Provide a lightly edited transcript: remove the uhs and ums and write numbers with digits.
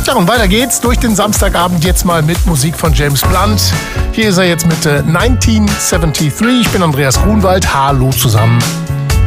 Tja, und weiter geht's durch den Samstagabend jetzt mal mit Musik von James Blunt. Hier ist er jetzt mit 1973. Ich bin Andreas Grunwald. Hallo zusammen.